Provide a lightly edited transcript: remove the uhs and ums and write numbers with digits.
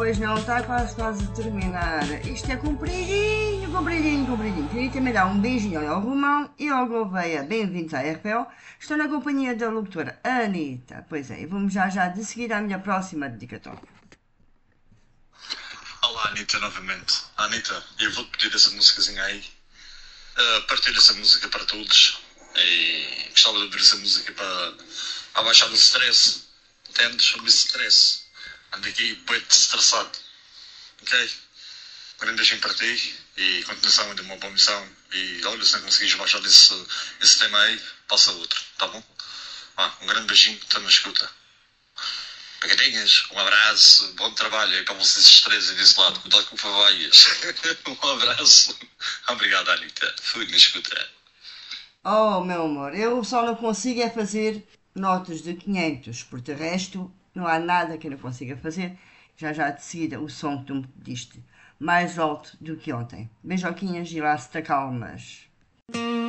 Pois não, está quase a terminar. Isto é compridinho, compridinho, compridinho. Queria também dar um beijinho ao Romão e ao Gouveia. Bem-vindos à RPO. Estou na companhia da locutora Anitta. Pois é, e vamos já de seguir à minha próxima dedicatória. Olá, Anitta, novamente. Anitta, eu vou-te pedir essa músicazinha aí. Partilha essa música para todos. E gostava de ouvir essa música para baixar o stress. Entendes? O stress. Ando aqui bem estressado. Ok? Um grande beijinho para ti e continuação de uma boa missão. E olha, se não conseguires baixar esse tema aí, passa outro, tá bom? Um grande beijinho, estou na escuta. Pegadinhas, um abraço, bom trabalho aí para vocês três aí desse lado, cuidado com favaias. Um abraço. Obrigado, Anitta. Fui na escuta. Oh, meu amor, eu só não consigo é fazer notas de 500, porque de resto não há nada que eu não consiga fazer. Já de seguida o som que tu me pediste mais alto do que ontem. Beijoquinhas e lá se te acalmas.